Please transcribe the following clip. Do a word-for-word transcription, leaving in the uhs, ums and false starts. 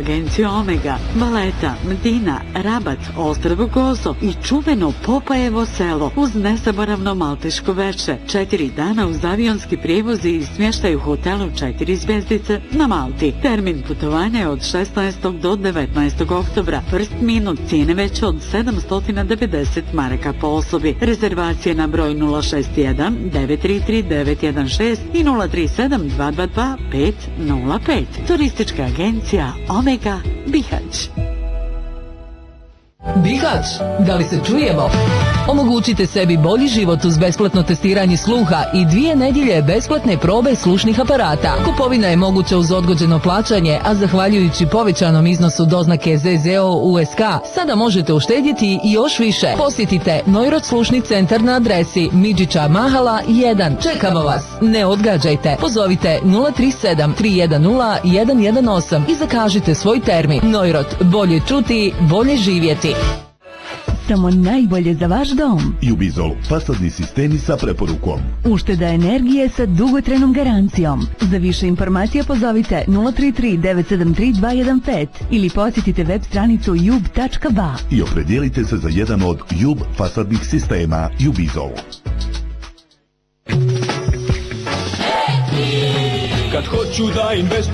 agenciju Omega, Valeta, Mdina, Rabat, Ostrvo Gozo i čuveno Popajevo selo uz nezaboravno malteško veče. Četiri dana uz avionski prijevoz i smještaj u hotelu četiri zvjezdice na Malti. Termin putovanja je od šesnaestog do devetnaestog oktobra. Prst minut cijene veće od sedamsto devedeset maraka po osobi. Rezervacije na broj nula šest jedan devet tri tri devet jedan šest i nula tri sedam dva dva dva pet nula pet. Turistička agencija Omega Bihać. Bihać, da li se čujemo? Omogućite sebi bolji život uz besplatno testiranje sluha i dvije nedjelje besplatne probe slušnih aparata. Kupovina je moguća uz odgođeno plaćanje, a zahvaljujući povećanom iznosu doznake Z Z O U S K, sada možete uštedjeti i još više. Posjetite Neurot slušni centar na adresi Midžića Mahala jedan. Čekamo vas, ne odgađajte. Pozovite nula tri sedam tri jedan nula jedan jedan osam i zakažite svoj termin. Neurot, bolje čuti, bolje živjeti. Samo najbolje za vaš dom. Jubizol, fasadni sistemi sa preporukom. Ušteda energije sa dugotrajnom garancijom. Za više informacija pozovite nula tri tri devet sedam tri dva jedan pet ili posjetite web stranicu jub tačka ba i opredijelite se za jedan od Jub fasadnih sistema Jubizol. Kad hoću da investujem